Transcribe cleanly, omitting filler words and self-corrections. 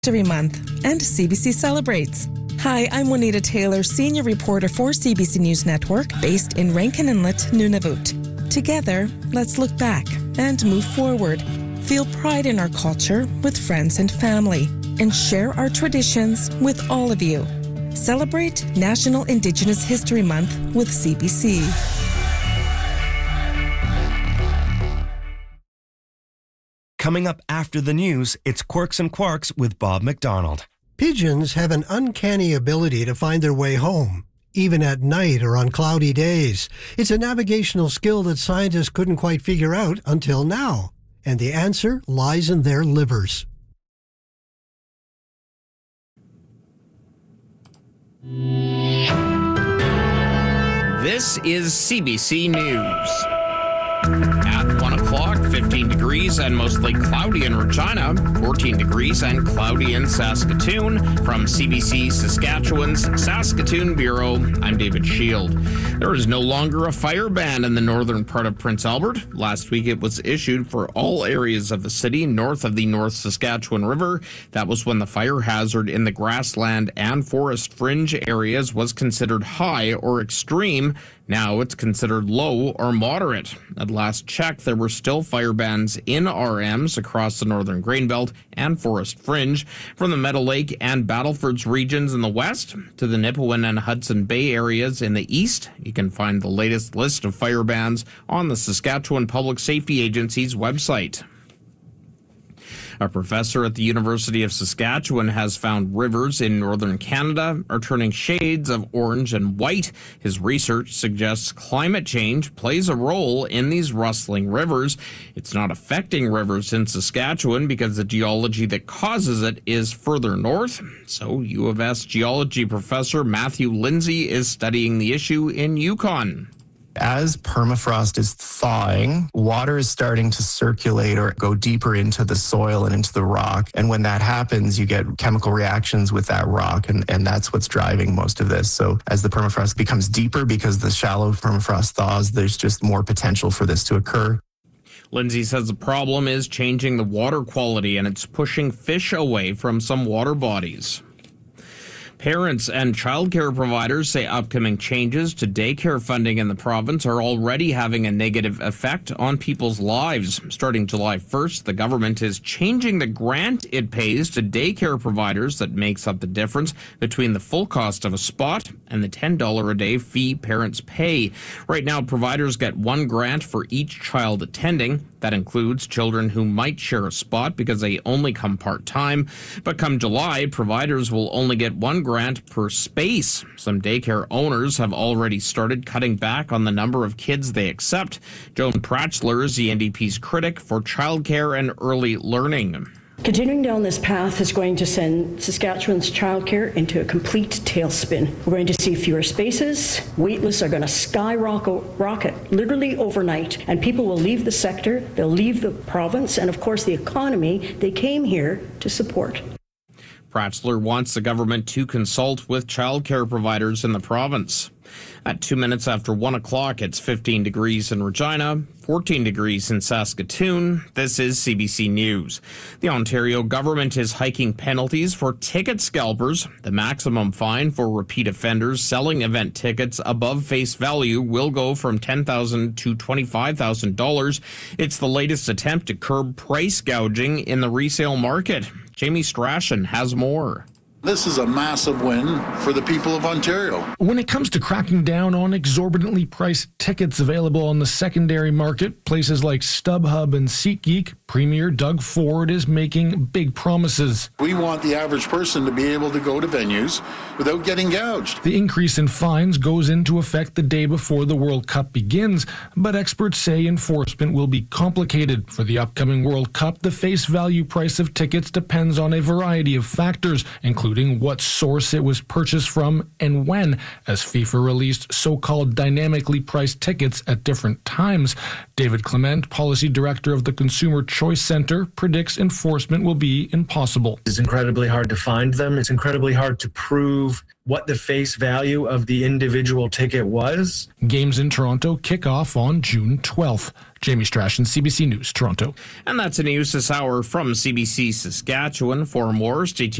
History Month, and CBC celebrates. Hi, I'm Juanita Taylor, senior reporter for CBC News Network, based in Rankin Inlet, Nunavut. Together, let's look back and move forward. Feel pride in our culture with friends and family, and share our traditions with all of you. Celebrate National Indigenous History Month with CBC. Coming up after the news, it's Quirks and Quarks with Bob McDonald. Pigeons have an uncanny ability to find their way home, even at night or on cloudy days. It's a navigational skill that scientists couldn't quite figure out until now. And the answer lies in their livers. This is CBC News. At 1 o'clock, 15 degrees and mostly cloudy in Regina, 14 degrees and cloudy in Saskatoon. From CBC Saskatchewan's Saskatoon Bureau, I'm David Shield. There is no longer a fire ban in the northern part of Prince Albert. Last week it was issued for all areas of the city north of the North Saskatchewan River. That was when the fire hazard in the grassland and forest fringe areas was considered high or extreme. Now it's considered low or moderate. At last check, there were still fire bans in RMs across the northern Grain Belt and Forest Fringe, from the Meadow Lake and Battlefords regions in the west to the Nipawin and Hudson Bay areas in the east. You can find the latest list of fire bans on the Saskatchewan Public Safety Agency's website. A professor at the University of Saskatchewan has found rivers in northern Canada are turning shades of orange and white. His research suggests climate change plays a role in these rustling rivers. It's not affecting rivers in Saskatchewan because the geology that causes it is further north. So U of S geology professor Matthew Lindsay is studying the issue in Yukon. As permafrost is thawing, water is starting to circulate or go deeper into the soil and into the rock. And when that happens, you get chemical reactions with that rock, and that's what's driving most of this. So as the permafrost becomes deeper because the shallow permafrost thaws, there's just more potential for this to occur. Lindsay says the problem is changing the water quality, and it's pushing fish away from some water bodies. Parents and childcare providers say upcoming changes to daycare funding in the province are already having a negative effect on people's lives. Starting July 1st, the government is changing the grant it pays to daycare providers that makes up the difference between the full cost of a spot and the $10 a day fee parents pay. Right now, providers get one grant for each child attending. That includes children who might share a spot because they only come part-time. But come July, providers will only get one grant per space. Some daycare owners have already started cutting back on the number of kids they accept. Joan Pratchler is the NDP's critic for childcare and early learning. Continuing down this path is going to send Saskatchewan's childcare into a complete tailspin. We're going to see fewer spaces, waitlists are going to skyrocket literally overnight, and people will leave the sector, they'll leave the province, and of course the economy they came here to support. Pratchler wants the government to consult with childcare providers in the province. At 2 minutes after 1 o'clock, it's 15 degrees in Regina, 14 degrees in Saskatoon. This is CBC News. The Ontario government is hiking penalties for ticket scalpers. The maximum fine for repeat offenders selling event tickets above face value will go from $10,000 to $25,000. It's the latest attempt to curb price gouging in the resale market. Jamie Strachan has more. This is a massive win for the people of Ontario. When it comes to cracking down on exorbitantly priced tickets available on the secondary market, places like StubHub and SeatGeek, Premier Doug Ford is making big promises. We want the average person to be able to go to venues without getting gouged. The increase in fines goes into effect the day before the World Cup begins, but experts say enforcement will be complicated. For the upcoming World Cup, the face value price of tickets depends on a variety of factors, including including what source it was purchased from and when, as FIFA released so-called dynamically priced tickets at different times. David Clement, policy director of the Consumer Choice Center, predicts enforcement will be impossible. It's incredibly hard to find them. It's incredibly hard to prove what the face value of the individual ticket was. Games in Toronto kick off on June 12th. Jamie Strachan, CBC News, Toronto. And that's the news this hour from CBC Saskatchewan. For more, stay tuned.